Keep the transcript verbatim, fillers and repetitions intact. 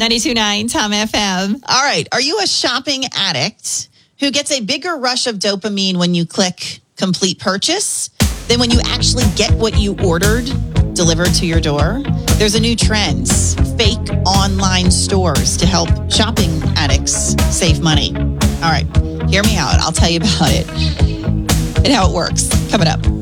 ninety-two point nine Tom F M. All right. Are you a shopping addict who gets a bigger rush of dopamine when you click complete purchase than when you actually get what you ordered delivered to your door? There's a new trend, fake online stores to help shopping addicts save money. All right. Hear me out. I'll tell you about it and how it works. Coming up.